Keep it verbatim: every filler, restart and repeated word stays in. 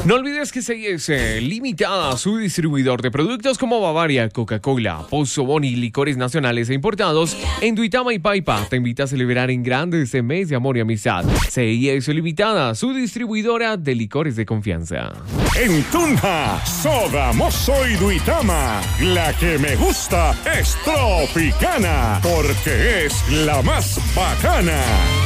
No olvides que C I S Limitada, su distribuidor de productos como Bavaria, Coca-Cola, Pozo Boni, licores nacionales e importados, en Duitama y Paipa, te invita a celebrar en grande este mes de amor y amistad. C I S Limitada, su distribuidora de licores de confianza. En Tunja, Soda Mozo y Duitama, la que me gusta es Tropicana, porque es la más bacana.